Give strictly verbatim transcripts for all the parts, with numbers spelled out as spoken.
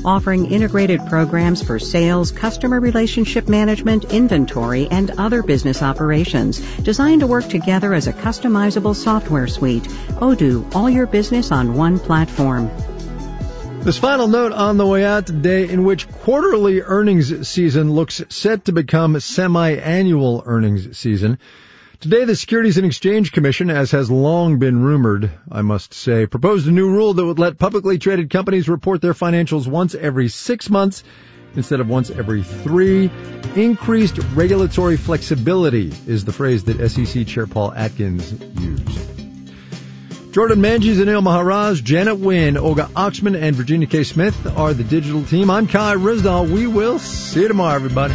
offering integrated programs for sales, customer relationship management, inventory, and other business operations, designed to work together as a customizable software suite. Odoo, all your business on one platform. This final note on the way out today, in which quarterly earnings season looks set to become semi-annual earnings season. Today, the Securities and Exchange Commission, as has long been rumored, I must say, proposed a new rule that would let publicly traded companies report their financials once every six months instead of once every three. Increased regulatory flexibility is the phrase that S E C Chair Paul Atkins used. Jordan Manges, Anil Maharaj, Janet Wynn, Olga Oxman, and Virginia K. Smith are the digital team. I'm Kai Rizdal. We will see you tomorrow, everybody.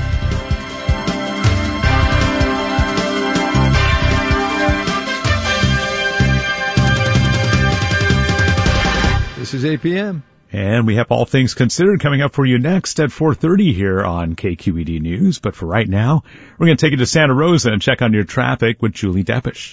This is A P M. And we have All Things Considered coming up for you next at four thirty here on K Q E D News. But for right now, we're going to take you to Santa Rosa and check on your traffic with Julie Deppish.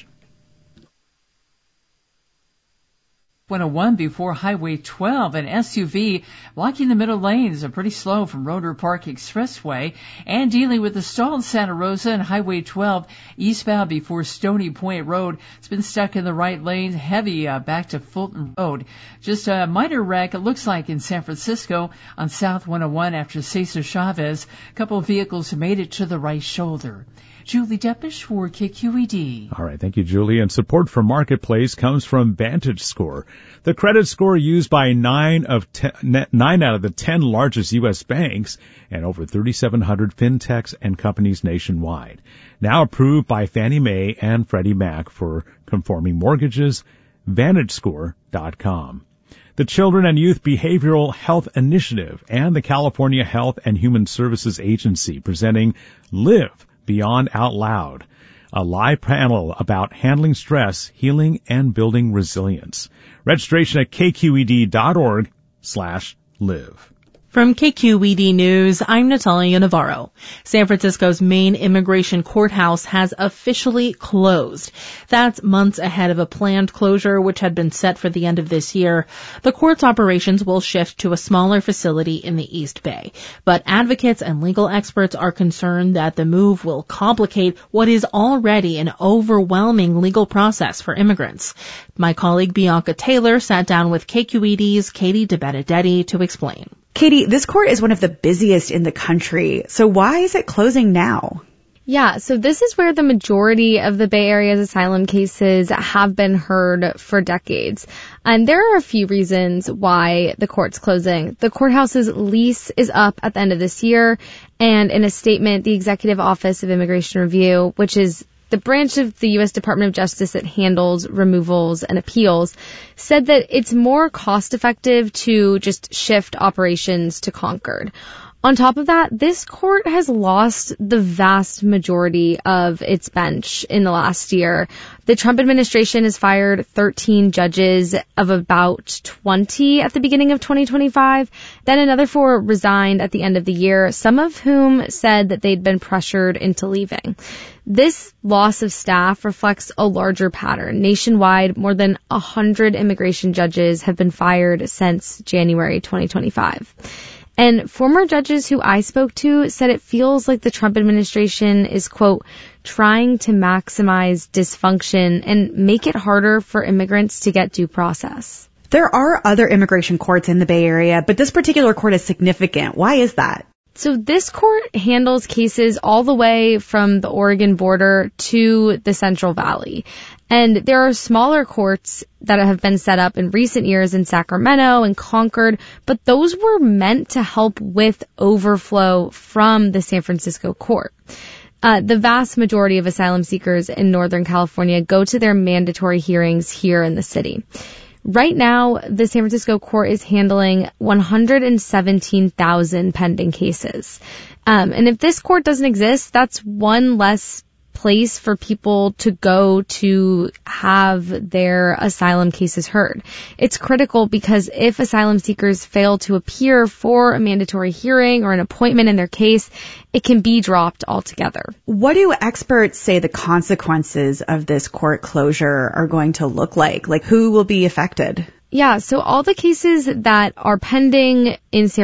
one oh one before Highway twelve, an S U V blocking the middle lanes are pretty slow from Roder Park Expressway, and dealing with the stalled Santa Rosa and Highway twelve eastbound before Stony Point Road. It's been stuck in the right lane, heavy uh, back to Fulton Road. Just a minor wreck, it looks like, in San Francisco on South one oh one after Cesar Chavez. A couple of vehicles made it to the right shoulder. Julie Deppish for K Q E D. All right, thank you, Julie. And support for Marketplace comes from VantageScore, the credit score used by nine of ten, nine out of the ten largest U S banks and over thirty-seven hundred fintechs and companies nationwide. Now approved by Fannie Mae and Freddie Mac for conforming mortgages. Vantage Score dot com. The Children and Youth Behavioral Health Initiative and the California Health and Human Services Agency presenting Live Beyond Out Loud, a live panel about handling stress, healing, and building resilience. Registration at kqed.org slash live. From K Q E D News, I'm Natalia Navarro. San Francisco's main immigration courthouse has officially closed. That's months ahead of a planned closure which had been set for the end of this year. The court's operations will shift to a smaller facility in the East Bay. But advocates and legal experts are concerned that the move will complicate what is already an overwhelming legal process for immigrants. My colleague Bianca Taylor sat down with K Q E D's Katie DeBenedetti to explain. Katie, this court is one of the busiest in the country, so why is it closing now? Yeah, so this is where the majority of the Bay Area's asylum cases have been heard for decades. And there are a few reasons why the court's closing. The courthouse's lease is up at the end of this year, and in a statement, the Executive Office of Immigration Review, which is the branch of the U S Department of Justice that handles removals and appeals, said that it's more cost-effective to just shift operations to Concord. On top of that, this court has lost the vast majority of its bench in the last year. The Trump administration has fired thirteen judges of about twenty at the beginning of twenty twenty-five. Then another four resigned at the end of the year, some of whom said that they'd been pressured into leaving. This loss of staff reflects a larger pattern. Nationwide, more than one hundred immigration judges have been fired since January twenty twenty-five. And former judges who I spoke to said it feels like the Trump administration is, quote, trying to maximize dysfunction and make it harder for immigrants to get due process. There are other immigration courts in the Bay Area, but this particular court is significant. Why is that? So this court handles cases all the way from the Oregon border to the Central Valley. And there are smaller courts that have been set up in recent years in Sacramento and Concord, but those were meant to help with overflow from the San Francisco court. Uh, the vast majority of asylum seekers in Northern California go to their mandatory hearings here in the city. Right now, the San Francisco court is handling one hundred seventeen thousand pending cases. Um, and if this court doesn't exist, that's one less place for people to go to have their asylum cases heard. It's critical because if asylum seekers fail to appear for a mandatory hearing or an appointment in their case, it can be dropped altogether. What do experts say the consequences of this court closure are going to look like? Like, who will be affected? Yeah, so all the cases that are pending in San